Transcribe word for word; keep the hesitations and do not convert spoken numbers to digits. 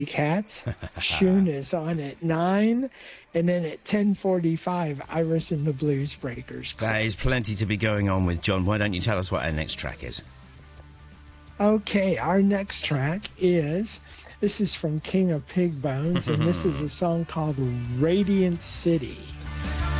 Cats. Shun is on at nine. And then at ten forty-five, Iris and the Blues Breakers. That is plenty to be going on with, John. Why don't you tell us what our next track is? Okay, our next track is, this is from King of Pig Bones, and this is a song called Radiant City.